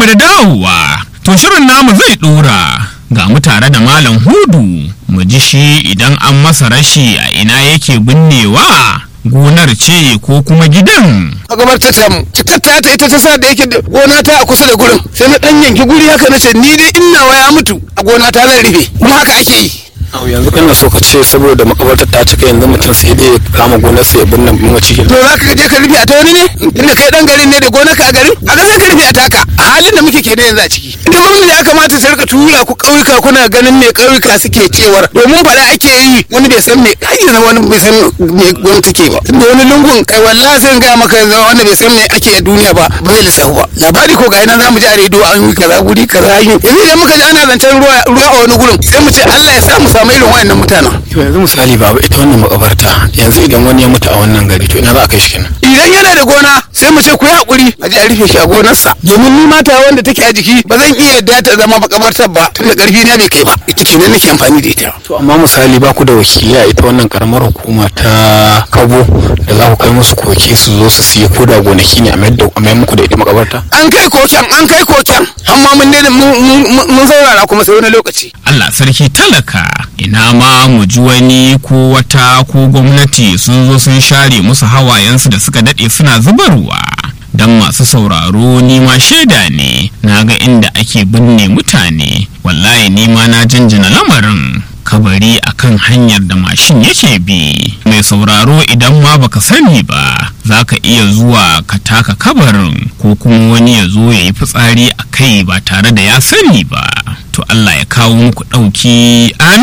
barkanmu da dawowa. To shirin namu zai dora ga mu tare da Malam Hudu mu ji shi idan an masa rashi a ina yake binnewa, gonar ce ko kuma gidan. A gabar ta samu cikar ta ita ta sa da yake gona ta a kusa da gurin, sai na dan yanki guri haka na ce ni dai ina waya mutu a gona ta zan rufe, kuma haka ake yi. Yanzu kana so ka ce saboda makabartar ta cika yanzu mutum sai dai ya kama gonar sa ya binne mace to za ka je ka rufe a ta wani ne inda kai dan garin ne da gonar ka a garin a ga sai ka rufe a taka a halin da muke kenan yanzu a ciki. Ita gwamnati ya kamata ta rika tura ku ƙauyuka kuna ganin me ƙauyuka suke cewar, domin faɗa ake yi wani bai san me ake zama, wani bai san me gwamnati take ba, tunda wani lungun kai wallahi sai ga maka yanzu wanda bai san me ake a duniya ba zai lissafu ba. Labari ko ga ina za mu ji a rediyo an yi kaza guri kaza an yi, yanzu idan muka ji ana zancen ruwa a wani gurin sai mu ce Allah ya sa mu samu irin wayannan mutanen. to yanzu misali babu ita wannan makabarta yanzu idan wani ya mutu a wannan gari to ina za a kai shi kenan? Idan yana da gona sai mu ce ku yi hakuri a je a rufe shi a gonarsa, domin ni mata wanda take a jiki ba zan iya yadda ta zama makabartar ba tunda karfi na bai kai ba, ita kenan nake amfani da ita. To amma misali ba ku da wakili a ita wannan karamar hukuma ta Kabo da za ku kai musu koke su zo su siya ko da gonaki ne a mayar muku da ita makabarta? An kai koken amma mun saurara kuma sai wani lokaci. Allah sarki talaka, ina ma mu ji wani ko wata ko gwamnati sun zo sun share musu hawayensu da suka daɗe suna zubarwa. Dan masu sauraro ni ma shaida ne, na ga inda ake binne mutane, wallahi ni ma na jinjina lamarin. Kabari akan hanyar da mashin yake bi. Mai sauraro idan ma baka sani ba, za ka iya zuwa ka taka kabarin ko kuma wani ya zo ya yi fitsari a kai ba tare da ya sani ba. To Allah ya kawo muku ɗauki. Amin.